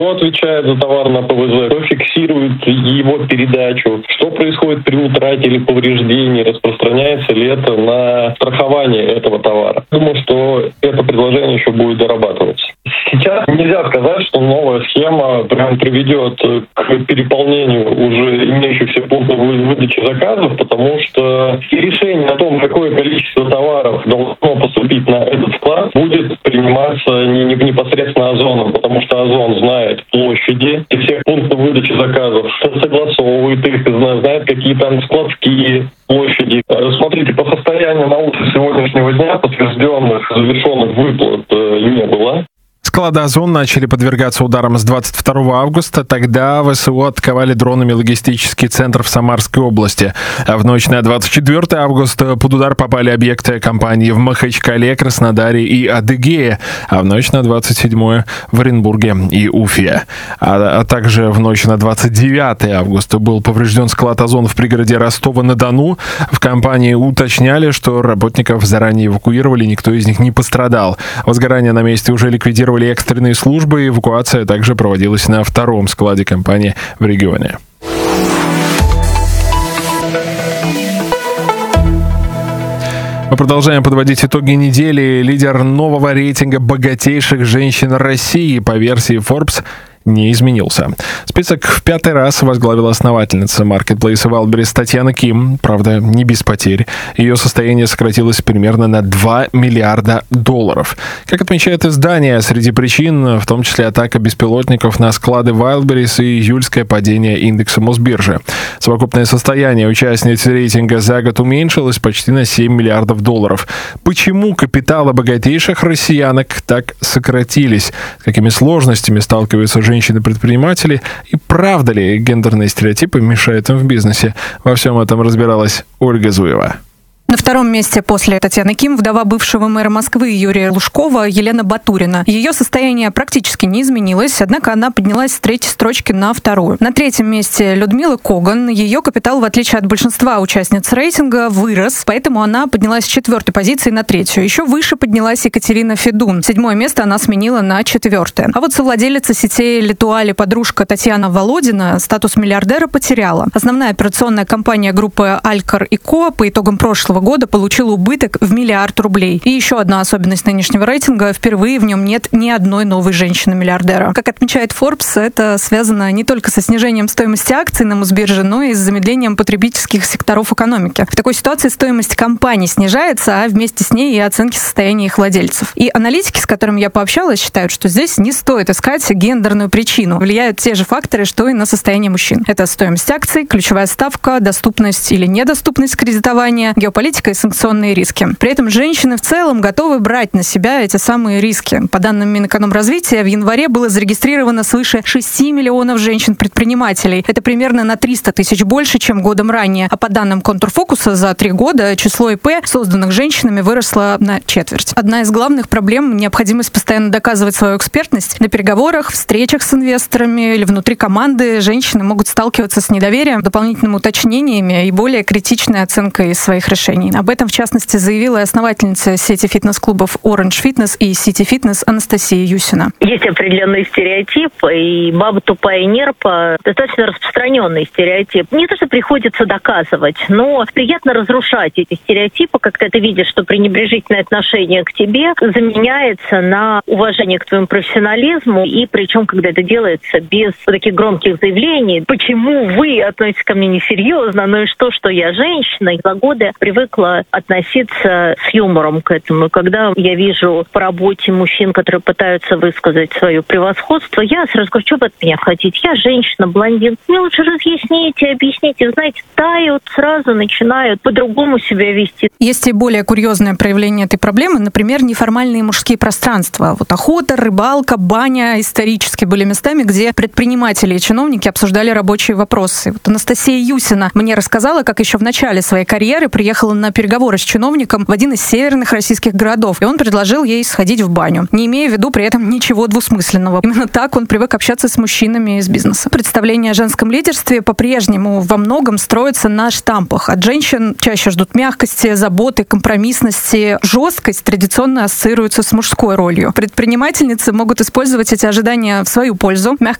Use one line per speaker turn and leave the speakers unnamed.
Кто отвечает за товар на ПВЗ, кто фиксирует его передачу, что происходит при утрате или повреждении, распространяется ли это на страхование этого товара. Думаю, что это предложение еще будет дорабатываться. Сейчас нельзя сказать, что новая схема прям приведет к переполнению уже имеющихся пунктов выдачи заказов, потому что решение о том, какое количество товаров должно поступить на этот склад, будет приниматься не непосредственно Озоном, потому что Озон знает площади и всех пунктов выдачи заказов, согласовывает их, знает, какие там складские площади. Смотрите, по состоянию на утро сегодняшнего дня подтвержденных завершенных выплат не было.
Склады «Озон» начали подвергаться ударам с 22 августа. Тогда ВСУ атаковали дронами логистический центр в Самарской области. А в ночь на 24 августа под удар попали объекты компании в Махачкале, Краснодаре и Адыгее. А в ночь на 27 в Оренбурге и Уфе. А также в ночь на 29 августа был поврежден склад «Озон» в пригороде Ростова-на-Дону. В компании уточняли, что работников заранее эвакуировали, никто из них не пострадал. Возгорание на месте уже ликвидировали экстренные службы, и эвакуация также проводилась на втором складе компании в регионе. Мы продолжаем подводить итоги недели. Лидер нового рейтинга богатейших женщин России по версии Forbes не изменился. Список в 5-й раз возглавила основательница маркетплейса Wildberries Татьяна Ким, правда, не без потерь. Ее состояние сократилось примерно на $2 миллиарда. Как отмечает издание, среди причин, в том числе атака беспилотников на склады Wildberries и июльское падение индекса Мосбиржи. Совокупное состояние участниц рейтинга за год уменьшилось почти на $7 миллиардов. Почему капиталы богатейших россиянок так сократились? С какими сложностями сталкиваются женщины-предприниматели, и правда ли гендерные стереотипы мешают им в бизнесе? Во всем этом разбиралась Ольга Зуева.
На втором месте после Татьяны Ким вдова бывшего мэра Москвы Юрия Лужкова Елена Батурина. Ее состояние практически не изменилось, однако она поднялась с 3-й строчки на 2-ю. На 3-м месте Людмила Коган. Ее капитал, в отличие от большинства участниц рейтинга, вырос, поэтому она поднялась с 4-й позиции на 3-ю. Еще выше поднялась Екатерина Федун. 7-е место она сменила на 4-е. А вот совладелица сетей Литуали подружка Татьяна Володина статус миллиардера потеряла. Основная операционная компания группы Алькар и Ко по итогам прошлого года получил убыток в $1 миллиард. И еще одна особенность нынешнего рейтинга – впервые в нем нет ни одной новой женщины-миллиардера. Как отмечает Forbes, это связано не только со снижением стоимости акций на Мосбирже, но и с замедлением потребительских секторов экономики. В такой ситуации стоимость компаний снижается, а вместе с ней и оценки состояния их владельцев. И аналитики, с которыми я пообщалась, считают, что здесь не стоит искать гендерную причину. Влияют те же факторы, что и на состояние мужчин. Это стоимость акций, ключевая ставка, доступность или недоступность кредитования, геополитика и санкционные риски. При этом женщины в целом готовы брать на себя эти самые риски. По данным Минэкономразвития, в январе было зарегистрировано свыше 6 миллионов женщин-предпринимателей. Это примерно на 300 тысяч больше, чем годом ранее. А по данным Контурфокуса, за 3 года число ИП, созданных женщинами, выросло на 1/4. Одна из главных проблем – необходимость постоянно доказывать свою экспертность. На переговорах, встречах с инвесторами или внутри команды женщины могут сталкиваться с недоверием, дополнительными уточнениями и более критичной оценкой своих решений. Об этом, в частности, заявила и основательница сети фитнес-клубов Orange Fitness и City Fitness Анастасия Юсина.
Есть определенный стереотип, и баба тупая нерпа достаточно распространенный стереотип. Не то, что приходится доказывать, но приятно разрушать эти стереотипы, когда ты видишь, что пренебрежительное отношение к тебе заменяется на уважение к твоему профессионализму, и причем, когда это делается без таких громких заявлений, почему вы относитесь ко мне несерьезно, ну и что я женщина, и за годы привыкла относиться с юмором к этому. Когда я вижу по работе мужчин, которые пытаются высказать свое превосходство, я сразу говорю, что вы от меня хотите? Я женщина, блондин. Мне лучше разъясните, объясните. Знаете, тают, сразу начинают по-другому себя вести.
Есть и более курьезное проявление этой проблемы, например, неформальные мужские пространства. Вот охота, рыбалка, баня исторически были местами, где предприниматели и чиновники обсуждали рабочие вопросы. Вот Анастасия Юсина мне рассказала, как еще в начале своей карьеры приехала на переговоры с чиновником в один из северных российских городов, и он предложил ей сходить в баню, не имея в виду при этом ничего двусмысленного. Именно так он привык общаться с мужчинами из бизнеса. Представление о женском лидерстве по-прежнему во многом строится на штампах. От женщин чаще ждут мягкости, заботы, компромиссности. Жесткость традиционно ассоциируется с мужской ролью. Предпринимательницы могут использовать эти ожидания в свою пользу, мягко